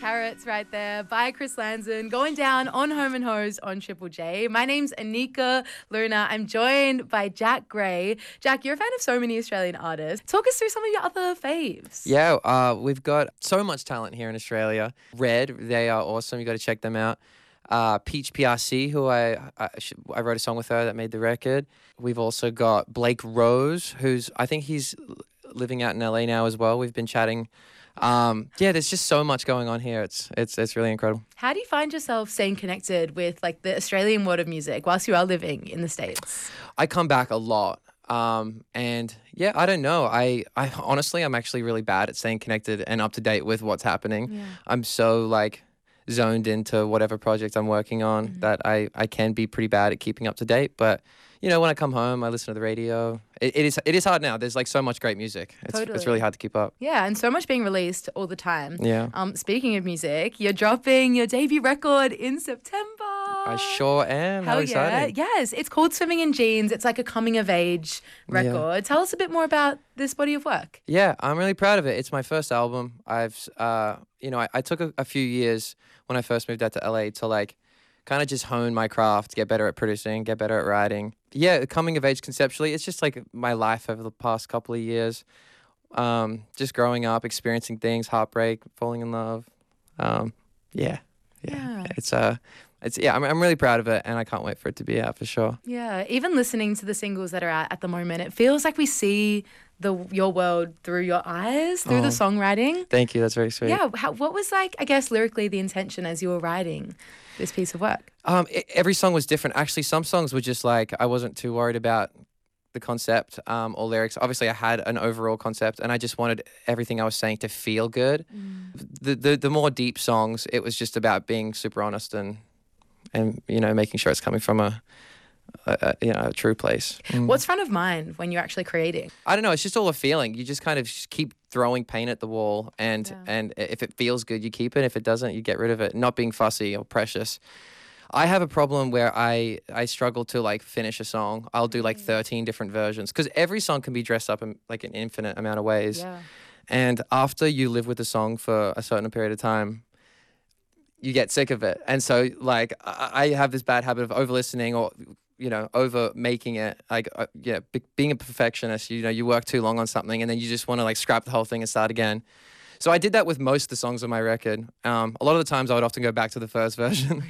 Carrots right there by Chris Lanzon going down on Home and Hose on Triple J. My name's Anika Luna. I'm joined by Jack Gray. Jack, you're a fan of so many Australian artists. Talk us through some of your other faves. Yeah, we've got so much talent here in Australia. Red, they are awesome. You got to check them out. Peach PRC, who I wrote a song with her that made the record. We've also got Blake Rose, I think he's living out in LA now as well. We've been chatting. There's just so much going on here. It's really incredible. How do you find yourself staying connected with like the Australian world of music whilst you are living in the States? I come back a lot. I don't know. I honestly, I'm actually really bad at staying connected and up to date with what's happening. Yeah. I'm so like zoned into whatever project I'm working on that I can be pretty bad at keeping up to date. But you know, when I come home, I listen to the radio. It is hard now. There's like so much great music. It's really hard to keep up. Yeah, and so much being released all the time. Yeah. Speaking of music, you're dropping your debut record in September. I sure am. How exciting. Yes, it's called Swimming in Jeans. It's like a coming of age record. Yeah. Tell us a bit more about this body of work. Yeah, I'm really proud of it. It's my first album. I took a few years when I first moved out to LA to like kind of just hone my craft, get better at producing, get better at writing. Yeah, coming of age conceptually, it's just like my life over the past couple of years. Just growing up, experiencing things, heartbreak, falling in love. I'm really proud of it, and I can't wait for it to be out for sure. Yeah, even listening to the singles that are out at the moment, it feels like we see your world through your eyes, through the songwriting. Thank you, that's very sweet. Yeah, what was like, I guess, lyrically the intention as you were writing this piece of work? Every song was different. Actually, some songs were just like, I wasn't too worried about the concept or lyrics. Obviously, I had an overall concept, and I just wanted everything I was saying to feel good. The more deep songs, it was just about being super honest and you know, making sure it's coming from a true place. What's front of mind when you're actually creating? I don't know. It's just all a feeling. You just kind of just keep throwing paint at the wall, and if it feels good, you keep it. If it doesn't, you get rid of it. Not being fussy or precious. I have a problem where I struggle to like finish a song. I'll do like 13 different versions because every song can be dressed up in like an infinite amount of ways. Yeah. And after you live with a song for a certain period of time, you get sick of it. And so like I have this bad habit of over listening or, you know, over making it. Like, being a perfectionist, you know, you work too long on something and then you just want to like scrap the whole thing and start again. So I did that with most of the songs on my record. A lot of the times I would often go back to the first version.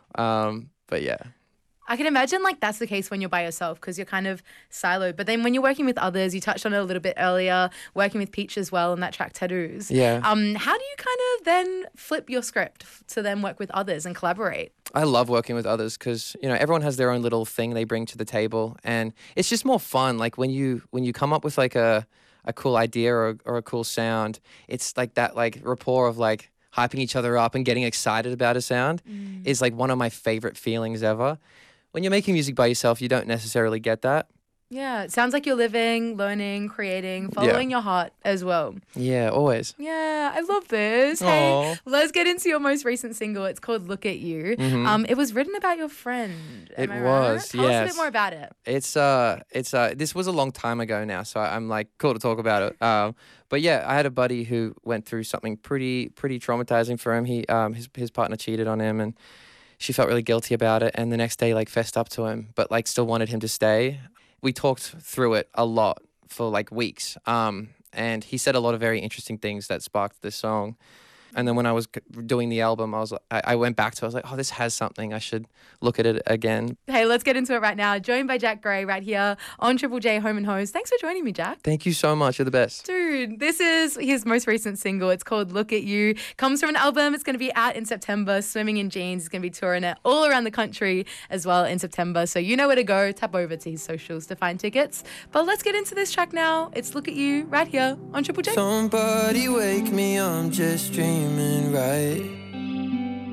But yeah. I can imagine like that's the case when you're by yourself because you're kind of siloed. But then when you're working with others, you touched on it a little bit earlier, working with Peach as well on that track Tattoos. Yeah. How do you kind of then flip your script to then work with others and collaborate? I love working with others because, you know, everyone has their own little thing they bring to the table, and it's just more fun. Like when you come up with like a cool idea or a cool sound, it's like that like rapport of like hyping each other up and getting excited about a sound is like one of my favorite feelings ever. When you're making music by yourself, you don't necessarily get that. Yeah, it sounds like you're living, learning, creating, following your heart as well. Yeah, always. Yeah, I love this. Aww. Hey, let's get into your most recent single. It's called Look at You. It was written about your friend. It was, Tell us a bit more about it. It's this was a long time ago now, so I'm like cool to talk about it. But yeah, I had a buddy who went through something pretty traumatizing for him. He his partner cheated on him, and she felt really guilty about it, and the next day like fessed up to him, but like still wanted him to stay. We talked through it a lot for like weeks, and he said a lot of very interesting things that sparked this song. And then when I was doing the album, I went back to it. I was like, oh, this has something. I should look at it again. Hey, let's get into it right now. Joined by Jack Gray right here on Triple J Home and Hose. Thanks for joining me, Jack. Thank you so much. You're the best. Dude, this is his most recent single. It's called Look at You. Comes from an album. It's going to be out in September. Swimming in Jeans. He's going to be touring it all around the country as well in September. So you know where to go. Tap over to his socials to find tickets. But let's get into this track now. It's Look at You right here on Triple J. Somebody wake me, I'm just dreaming, right?